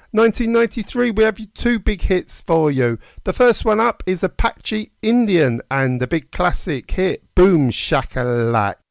1993, we have two big hits for you. The first one up is Apache Indian and the big classic hit Boom Shakalak.